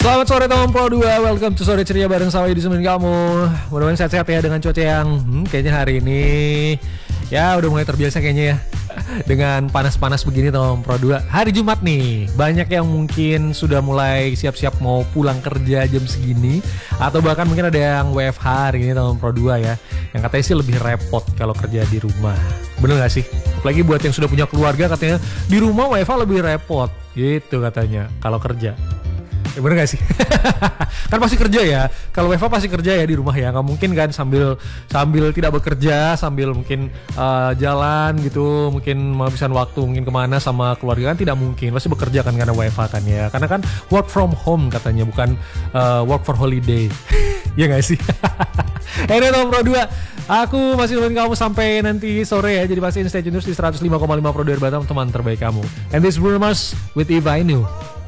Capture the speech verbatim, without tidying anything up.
Selamat sore teman Pro dua, welcome to Sore Ceria bareng saya di semen kamu. Mudah-mudahan sehat-sehat ya dengan cuaca yang hmm, kayaknya hari ini ya udah mulai terbiasa kayaknya ya dengan panas-panas begini teman Pro dua. Hari Jumat nih, banyak yang mungkin sudah mulai siap-siap mau pulang kerja jam segini, atau bahkan mungkin ada yang W F H hari ini teman Pro dua ya, yang katanya sih lebih repot kalau kerja di rumah. Bener gak sih? Apalagi buat yang sudah punya keluarga, katanya di rumah W F H lebih repot gitu katanya kalau kerja. Ya bener gak sih? Kan pasti kerja ya. Kalau W F H pasti kerja ya di rumah ya. Gak mungkin kan sambil sambil tidak bekerja, sambil mungkin uh, jalan gitu, mungkin menghabiskan waktu mungkin kemana sama keluarga, kan tidak mungkin. Pasti bekerja kan karena W F H kan ya. Karena kan work from home katanya, bukan uh, work for holiday. Ya gak sih? Ini Tom Pro dua. Aku masih nemenin kamu sampai nanti sore ya. Jadi pasti stay tune terus di seratus lima koma lima Pro dua Batam, teman terbaik kamu. And this is Bruno Mars with If I Knew.